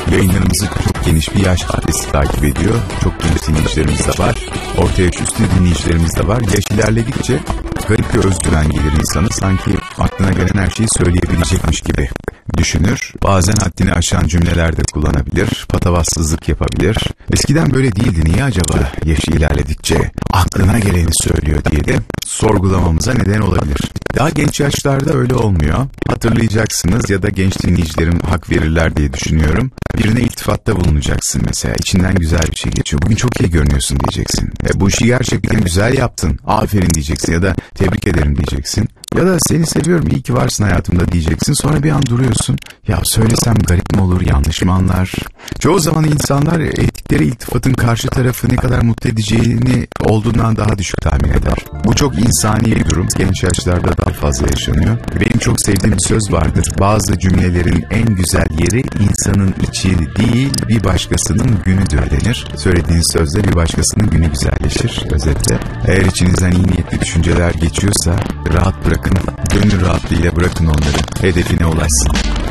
Yayınlarımızı çok geniş bir yaş kitlesi takip ediyor. Çok genç dinleyicilerimiz de var. Orta yaş üstü dinleyicilerimiz de var. Yaş ilerledikçe garip bir özgüven gelir insana. Sanki aklına gelen her şeyi söyleyebilecekmiş gibi düşünür. Bazen haddini aşan cümleler de kullanabilir. Patavatsızlık yapabilir. Eskiden böyle değildi. Niye acaba yaşı ilerledikçe aklına geleni söylüyor diye de sorgulamamıza neden olabilir. Daha genç yaşlarda öyle olmuyor. Hatırlayacaksınız ya da genç dinleyicilerim hak verirler diye düşünüyorum. Birine iltifatta bulunacaksın mesela. İçinden güzel bir şey geçiyor. Bugün çok iyi görünüyorsun diyeceksin. Bu işi gerçekten güzel yaptın. Aferin diyeceksin ya da tebrik ederim diyeceksin. Ya da seni seviyorum, iyi ki varsın hayatımda diyeceksin. Sonra bir an duruyorsun. Ya söylesem garip mi olur, yanlış mı anlar? Çoğu zaman insanlar ettikleri iltifatın karşı tarafı ne kadar mutlu edeceğini olduğundan daha düşük tahmin eder. Bu çok insani bir durum. Genç yaşlarda daha fazla yaşanıyor. Benim çok sevdiğim bir söz vardır. Bazı cümlelerin en güzel yeri insanın içi değil, bir başkasının günüdür denir. Söylediğiniz sözle bir başkasının günü güzelleşir. Özetle. Eğer içinizden iyi niyetli düşünceler geçiyorsa rahat bırakın. Gönül rahatlığıyla bırakın onları. Hedefine ulaşsın.